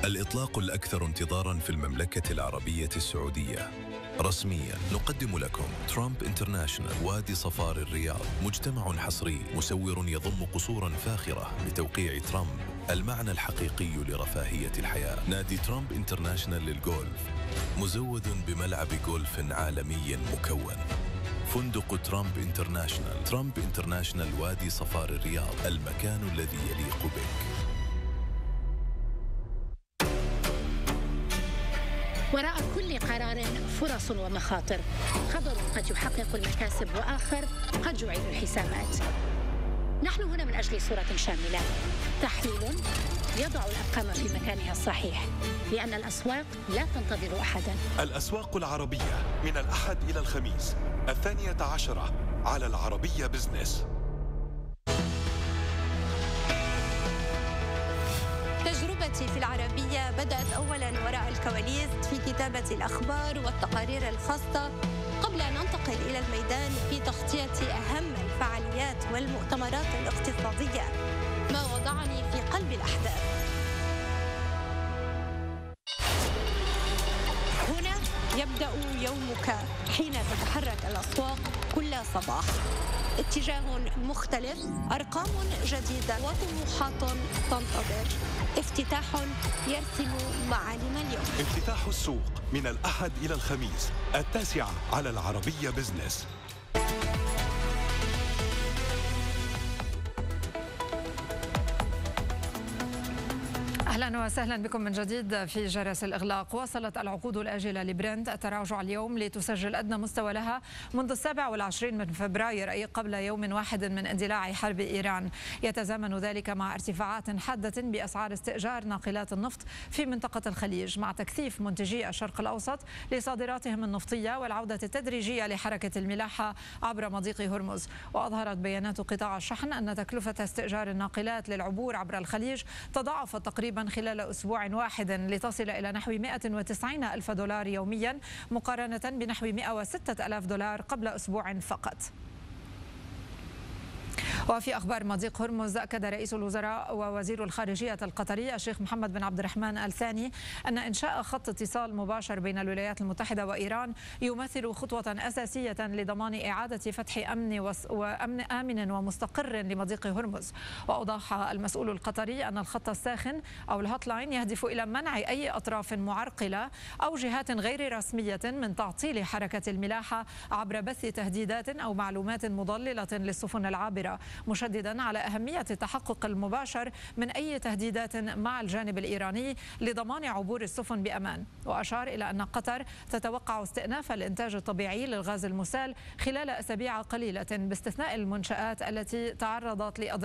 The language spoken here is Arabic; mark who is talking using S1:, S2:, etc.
S1: الإطلاق الأكثر انتظاراً في المملكة العربية السعودية. رسمياً نقدم لكم ترامب انترناشنال وادي صفار الرياض، مجتمع حصري مسور يضم قصوراً فاخرة بتوقيع ترامب، المعنى الحقيقي لرفاهية الحياة. نادي ترامب انترناشنال للجولف مزود بملعب جولف عالمي مكون. فندق ترامب انترناشنال. ترامب انترناشنال وادي صفار الرياض، المكان الذي يليق بك.
S2: وراء كل قرار فرص ومخاطر، خبر قد يحقق المكاسب وآخر قد يعيد الحسابات. نحن هنا من أجل صورة شاملة، تحليل يضع الأرقام في مكانها الصحيح، لأن الأسواق لا تنتظر أحدا.
S3: الأسواق العربية من الأحد إلى الخميس 12 على العربية بزنس.
S4: تجربتي في العربية بدأت أولاً وراء الكواليس في كتابة الأخبار والتقارير الخاصة، قبل أن أنتقل إلى الميدان في تغطية أهم الفعاليات والمؤتمرات الاقتصادية، ما وضعني في قلب الأحداث. هنا يبدأ يومك حين تتحرك الأسواق كل صباح. اتجاه مختلف، أرقام جديدة وطموحات تنتظر. افتتاح يرسم معالم اليوم.
S3: افتتاح السوق من الأحد إلى الخميس 9 على العربية بزنس.
S5: أهلا وسهلا بكم من جديد في جرس الإغلاق. واصلت العقود الآجلة لبرنت التراجع اليوم لتسجل أدنى مستوى لها منذ 27 من فبراير، أي قبل يوم واحد من اندلاع حرب إيران. يتزامن ذلك مع ارتفاعات حادة بأسعار استئجار ناقلات النفط في منطقة الخليج، مع تكثيف منتجي الشرق الأوسط لصادراتهم النفطية والعودة التدريجية لحركة الملاحة عبر مضيق هرمز. وأظهرت بيانات قطاع الشحن أن تكلفة استئجار الناقلات للعبور عبر الخليج تضاعفت تقريبا خلال أسبوع واحد لتصل إلى نحو 190 ألف دولار يوميا، مقارنة بنحو 106 ألاف دولار قبل أسبوع فقط. وفي أخبار مضيق هرمز، أكد رئيس الوزراء ووزير الخارجية القطري الشيخ محمد بن عبد الرحمن آل ثاني أن إنشاء خط اتصال مباشر بين الولايات المتحدة وإيران يمثل خطوة أساسية لضمان إعادة فتح آمن ومستقر لمضيق هرمز. وأوضح المسؤول القطري أن الخط الساخن أو الهوت لاين يهدف إلى منع أي أطراف معرقلة أو جهات غير رسمية من تعطيل حركة الملاحة عبر بث تهديدات أو معلومات مضللة للسفن العابرة، مشددا على أهمية التحقق المباشر من أي تهديدات مع الجانب الإيراني لضمان عبور السفن بأمان. وأشار إلى أن قطر تتوقع استئناف الإنتاج الطبيعي للغاز المسال خلال أسابيع قليلة، باستثناء المنشآت التي تعرضت لأضرار